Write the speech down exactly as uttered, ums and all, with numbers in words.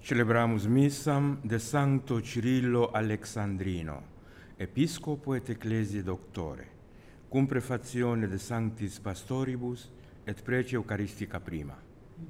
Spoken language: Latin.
Celebramus missam de Sancto Cirillo Alexandrino, Episcopo et Ecclesiae Doctore, cum prefazione de Sanctis Pastoribus et prece Eucharistica prima.